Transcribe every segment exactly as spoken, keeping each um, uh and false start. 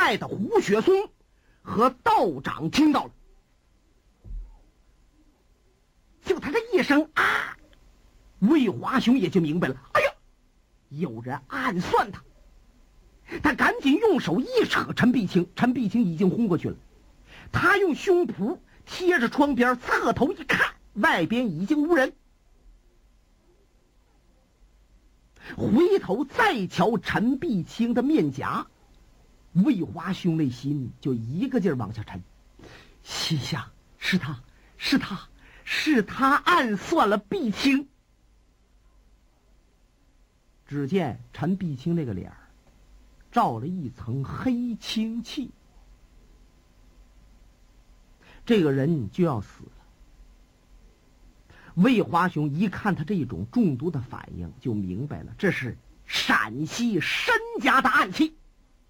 外的胡雪松和道长听到了，就他这一声啊，魏华雄也就明白了，哎呀，有人暗算他。他赶紧用手一扯陈碧清，陈碧清已经昏过去了。他用胸脯贴着窗边，侧头一看，外边已经无人。回头再瞧陈碧清的面颊，魏华兄内心就一个劲儿往下沉，心想是他是他是他暗算了碧清。只见陈碧清那个脸儿罩了一层黑青气，这个人就要死了。魏华雄一看他这种中毒的反应，就明白了，这是陕西申家的暗器。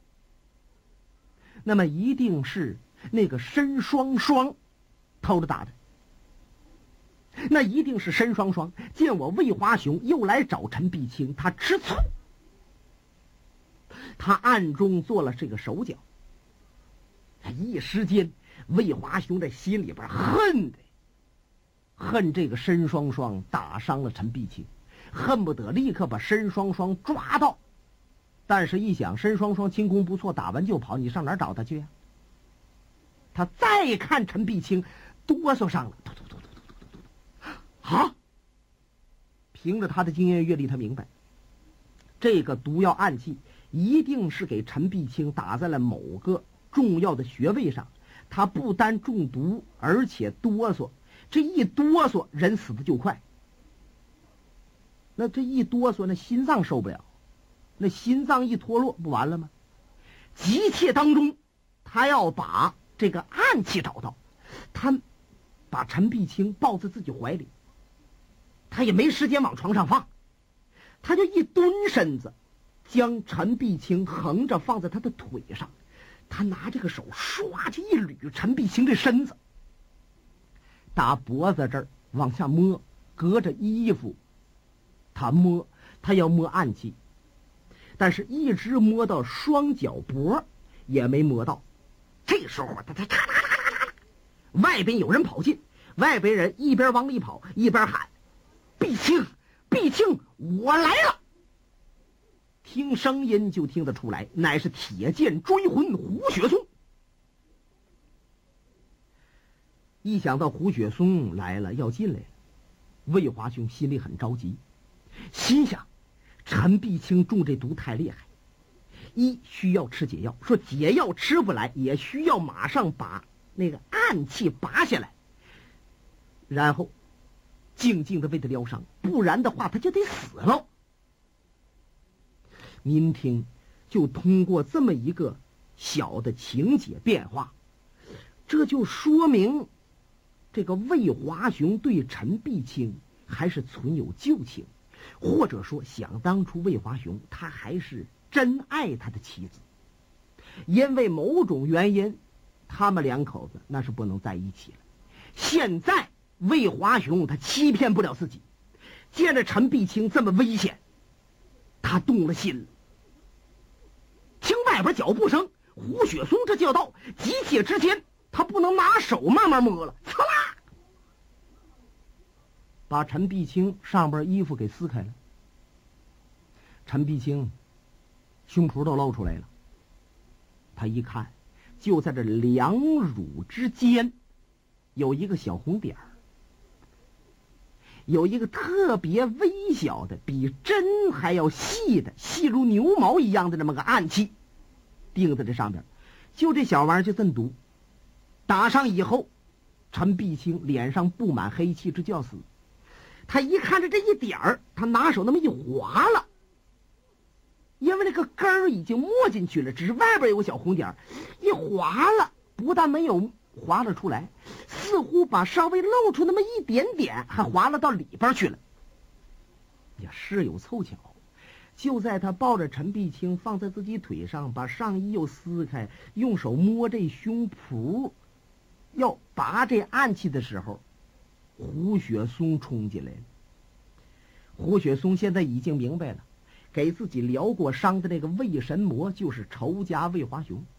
那么一定是那个申双双偷着打的，那一定是申双双见我魏华雄又来找陈碧清，他吃醋，他暗中做了这个手脚。一时间魏华雄在心里边恨的恨这个申双双打伤了陈碧清，恨不得立刻把申双双抓到。但是一想，申双双轻功不错，打完就跑，你上哪儿找他去呀？他再看陈碧清，哆嗦上了，突突突突突突突突啊！凭着他的经验阅历，他明白这个毒药暗器一定是给陈碧清打在了某个重要的穴位上。他不单中毒，而且哆嗦，这一哆嗦人死的就快。那这一哆嗦，那心脏受不了，那心脏一脱落不完了吗？急切当中，他要把这个暗器找到，他把陈碧清抱在自己怀里，他也没时间往床上放，他就一蹲身子，将陈碧清横着放在他的腿上，他拿这个手唰就一捋陈碧清的身子，打脖子这儿往下摸，隔着衣服他摸，他要摸暗器，但是一直摸到双脚脖也没摸到。这时候他他嚓嚓嚓嚓，外边有人跑进，外边人一边往里跑一边喊：碧清碧清，我来了。听声音就听得出来，乃是铁剑追魂胡雪松。一想到胡雪松来了，要进来了，魏华兄心里很着急，心想陈碧清中这毒太厉害，一需要吃解药，说解药吃不来，也需要马上把那个暗器拔下来，然后静静的为他疗伤，不然的话他就得死了。您听，就通过这么一个小的情节变化，这就说明这个魏华雄对陈碧清还是存有旧情，或者说想当初魏华雄他还是真爱他的妻子，因为某种原因他们两口子那是不能在一起了。现在魏华雄他欺骗不了自己，见着陈碧清这么危险，他动了心了。听外边脚步声，胡雪松这就要到，急切之间他不能拿手慢慢摸了，呲啦把陈碧清上边衣服给撕开了。陈碧清胸脯都露出来了，他一看，就在这两乳之间有一个小红点儿，有一个特别微小的比针还要细的细如牛毛一样的那么个暗器钉在这上边，就这小玩意儿就这么毒。打上以后，陈碧清脸上布满黑气，这就要死。他一看着这一点儿，他拿手那么一划了，因为那个根儿已经没进去了，只是外边有个小红点儿，一划了，不但没有划了出来，似乎把稍微露出那么一点点，还划了到里边去了。也是有凑巧，就在他抱着陈碧清放在自己腿上，把上衣又撕开，用手摸这胸脯要拔这暗器的时候，胡雪松冲进来了。胡雪松现在已经明白了，给自己疗过伤的那个魏神魔就是仇家魏华雄。